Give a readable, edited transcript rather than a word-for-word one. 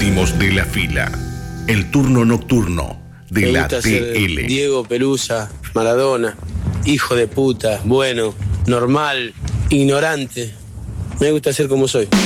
últimos de la fila. El turno nocturno de la TL. Diego Pelusa, Maradona, hijo de puta, bueno, normal, ignorante. Me gusta ser como soy.